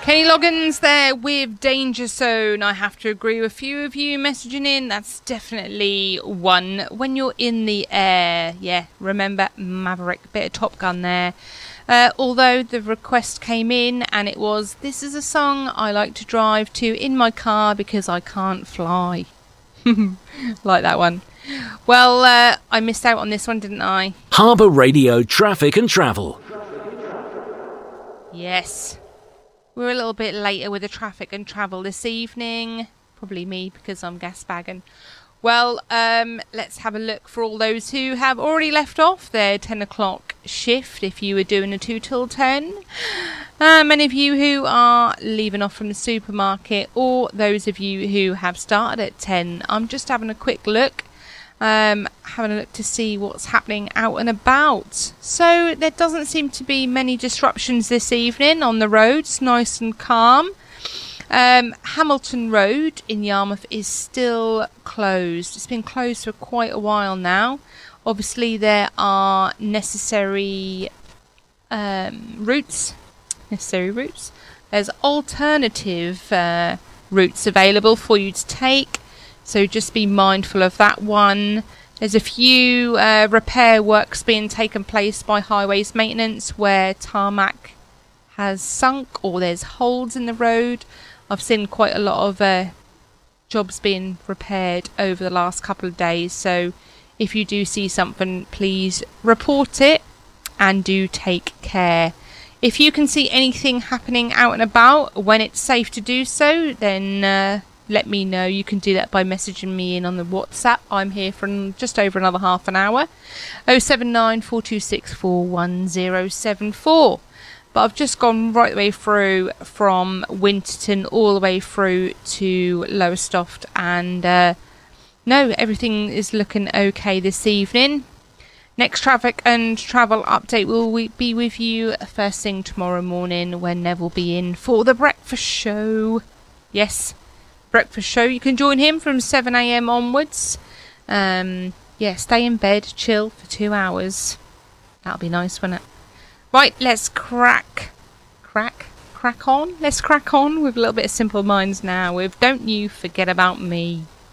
Kenny Loggins there with Danger Zone. I have to agree with a few of you messaging in. That's definitely one. When you're in the air, yeah, remember Maverick, bit of Top Gun there. Although the request came in and it was, this is a song I like to drive to in my car because I can't fly. Like that one. Well, I missed out on this one, didn't I? Harbour Radio Traffic and Travel. Yes. We're a little bit later with the traffic and travel this evening. Probably me because I'm gas bagging. Well, let's have a look for all those who have already left off their 10 o'clock shift if you were doing a 2 till 10. Many of you who are leaving off from the supermarket, or those of you who have started at 10. I'm just having a quick look. Having a look to see what's happening out and about. So there doesn't seem to be many disruptions this evening on the roads, nice and calm. Hamilton Road in Yarmouth is still closed. It's been closed for quite a while now. Obviously there are necessary routes. There's alternative routes available for you to take. So just be mindful of that one. There's a few repair works being taken place by Highways Maintenance where tarmac has sunk or there's holes in the road. I've seen quite a lot of jobs being repaired over the last couple of days. So if you do see something, please report it and do take care. If you can see anything happening out and about when it's safe to do so, then let me know. You can do that by messaging me in on the WhatsApp. I'm here for just over another half an hour. 079 426 41074. But I've just gone right the way through from Winterton all the way through to Lowestoft, and no, everything is looking okay this evening. Next traffic and travel update will be with you first thing tomorrow morning when Nev will be in for the breakfast show. Yes, breakfast show. You can join him from 7 a.m. onwards. Yeah, stay in bed, chill for 2 hours. That'll be nice, won't it? Right, let's crack on. Let's crack on with a little bit of Simple Minds now with Don't You Forget About Me.